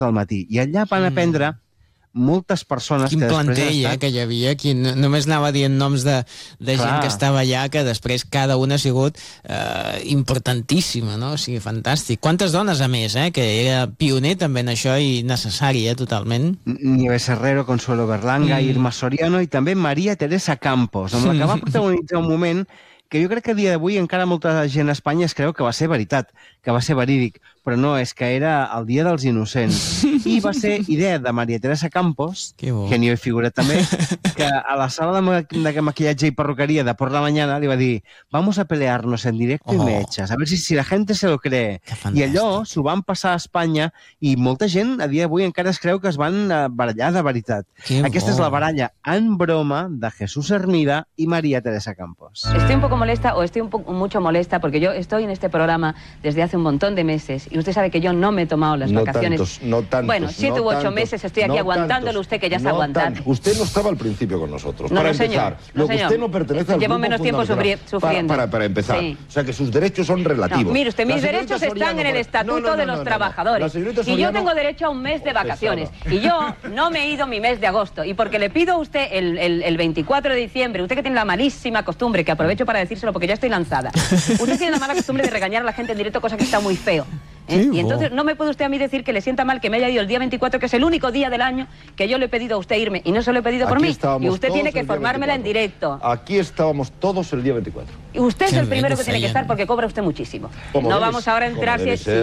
del matí. I allà van aprendre moltes persones que després... Quin plantell, que hi havia, qui només anava dient noms de gent que estava allà, que després cada una ha sigut importantíssima, no? O sigui, fantàstic. Quantes dones, a més, que era pioner també en això i necessari, totalment. Nieves Herrero, Consuelo Berlanga, Irma Soriano i també Maria Teresa Campos, amb la que va protagonitzar un moment que jo crec que a dia d'avui encara molta gent a Espanya es creu que va ser veritat, que va ser verídic, però no, és que era el Dia dels Innocents. I va ser idea de Maria Teresa Campos, genio i figura també, que a la sala de maquillatge i perruqueria de por la mañana li va dir vamos a pelearnos en directo y mechas, a ver si la gente se lo cree. I allò s'ho van passar a Espanya i molta gent a dia d'avui encara es creu que es van barallar de veritat. Aquesta és la baralla en broma de Jesús Hermida y María Teresa Campos. Estoy un poco molesta o estoy mucho molesta porque yo estoy en este programa desde hace un montón de meses y usted sabe que yo no me he tomado las vacaciones. No tantos. Bueno, 7 u 8 meses estoy aquí aguantándole usted que ya se aguanta. Usted no estaba al principio con nosotros. No, para empezar, lo que usted no pertenece al Llevo grupo menos tiempo sufriendo. Para empezar. Sí. O sea que sus derechos son relativos. No, mire usted, mis derechos están en el Estatuto de los Trabajadores. Y yo tengo derecho a un mes de vacaciones. Y yo no me he ido mi mes de agosto. Y porque le pido a usted el 24 de diciembre, usted que tiene la malísima costumbre, que aprovecho para decírselo porque ya estoy lanzada. Usted tiene la mala costumbre de regañar a la gente en directo, cosa que está muy feo. Y entonces no me puede usted a mí decir que le sienta mal que me haya ido el día 24, que es el único día del año que yo le he pedido a usted irme y no se lo he pedido por mí. Y usted tiene que formármela en directo. Aquí estábamos todos el día 24. Y usted es el primero que tiene que estar porque cobra usted muchísimo. No vamos ahora a entrar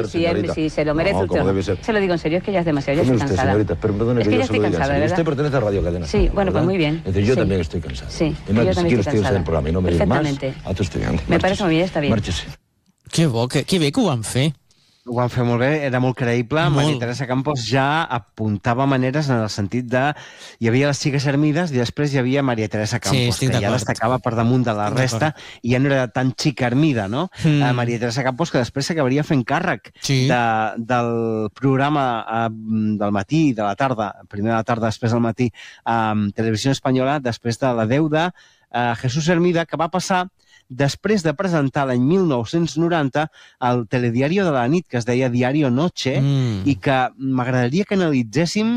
si se lo merece usted. Se lo digo en serio, es que ya es demasiado, ya estoy cansada. Es que ya estoy cansada, ¿verdad? Usted pertenece a Radio Cadena. Sí, bueno, pues muy bien. Yo también estoy cansado. Sí, yo también estoy cansada. Programa, y no me diga más a tu estudiante. Me parece muy bien, está bien. Márchese. Que bo, que bé que ho van fer. Ho van fer molt bé, era molt creïble. Maria Teresa Campos ja apuntava maneres en el sentit de... Hi havia les xiques Hermides i després hi havia Maria Teresa Campos, que ja destacava per damunt de la resta i ja no era tan xica Hermida, no? Maria Teresa Campos, que després s'acabaria fent càrrec del programa del matí, de la tarda, primer de la tarda, després del matí, a Televisió Espanyola, després de la Déu de Jesús Hermida, que va passar després de presentar l'any 1990 el telediario de la nit, que es deia Diario Noche, i que m'agradaria que analitzéssim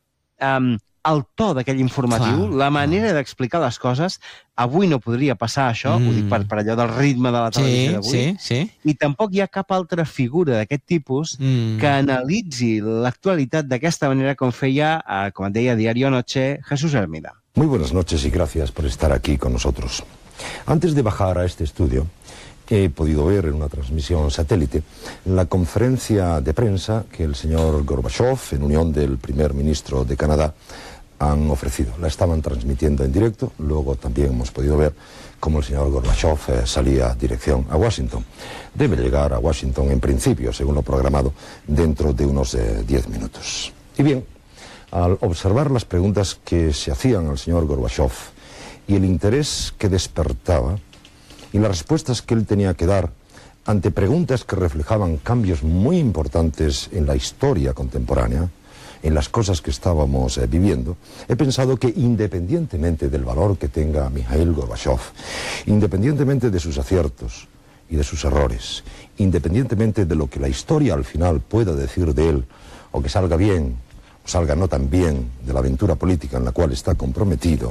el to d'aquell informatiu, la manera d'explicar les coses. Avui no podria passar això, ho dic per allò del ritme de la televisió d'avui, i tampoc hi ha cap altra figura d'aquest tipus que analitzi l'actualitat d'aquesta manera com feia, com et deia, Diario Noche, Jesús Hermida. Muy buenas noches y gracias por estar aquí con nosotros. Antes de bajar a este estudio, he podido ver en una transmisión satélite la conferencia de prensa que el señor Gorbachev, en unión del primer ministro de Canadá, han ofrecido. La estaban transmitiendo en directo, luego también hemos podido ver cómo el señor Gorbachev salía dirección a Washington. Debe llegar a Washington en principio, según lo programado, dentro de unos 10 minutos. Y bien, al observar las preguntas que se hacían al señor Gorbachev y el interés que despertaba y las respuestas que él tenía que dar ante preguntas que reflejaban cambios muy importantes en la historia contemporánea, en las cosas que estábamos viviendo, he pensado que independientemente del valor que tenga Mikhail Gorbachev, independientemente de sus aciertos y de sus errores, independientemente de lo que la historia al final pueda decir de él, o que salga bien o salga no tan bien de la aventura política en la cual está comprometido,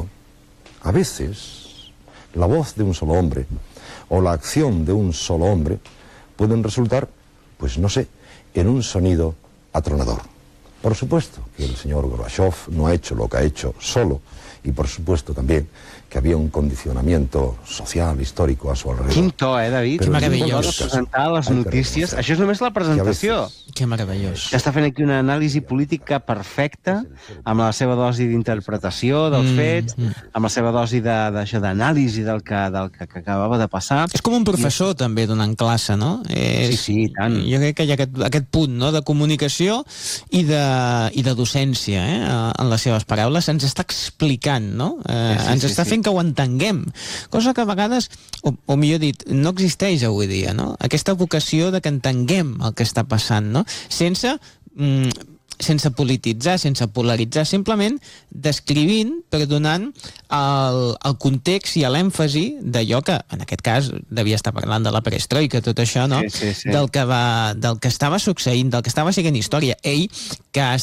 a veces la voz de un solo hombre o la acción de un solo hombre pueden resultar, pues no sé, en un sonido atronador. Por supuesto que el señor Gorbachev no ha hecho lo que ha hecho solo, y por supuesto también que había un condicionamiento social, histórico a su alrededor. Quin to, David? Que meravellós. Presentar les notícies. Això és només la presentació. Que meravellós. Que està fent aquí una anàlisi política perfecta, amb la seva dosi d'interpretació dels fets, amb la seva dosi d'anàlisi del que acabava de passar. És com un professor també donant classe, no? Sí, i tant. Jo crec que hi ha aquest punt, no?, de comunicació i de docència, en les seves paraules. Ens està explicant, no? Ens està fent que ho entenguem. Cosa que a vegades, o millor dit, no existeix avui dia, no? Aquesta vocació de que entenguem el que està passant, no? Sense polititzar, sense polaritzar, simplement descrivint, però donant el context i l'èmfasi d'allò que, en aquest cas, devia estar parlant de la perestroika, tot això, no? Sí. Del que estava succeint, del que estava sent història. Ell, que ha